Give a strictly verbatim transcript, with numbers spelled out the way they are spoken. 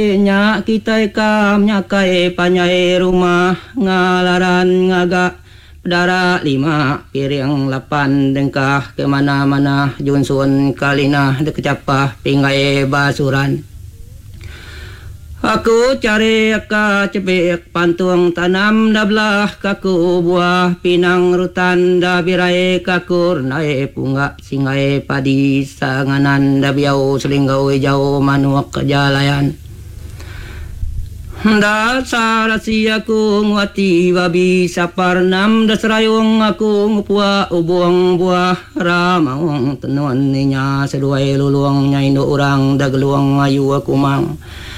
nya kita kam nyakai panyai rumah ngalaran ngaga pedara lima piring lapan dengkah kemana-mana junsun kalina dekecapah pingai basuran. Aku cari ka cepek pantung tanam dablah kaku buah pinang rutan da birai kakur nae punga singai padi sanganan da biau selinggau jauh manuak kejalayan. Da sarasi aku nguati babi sapar nam da serayung aku ngupua ubung buah ramaung tenuan ninya seduai luluang nya indo urang da geluang ayu aku mang.